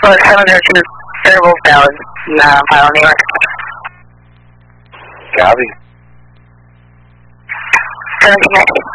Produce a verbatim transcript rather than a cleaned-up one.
Well, seven oh two, Fairville Valley, uh, file New York. Copy. seventeen ninety.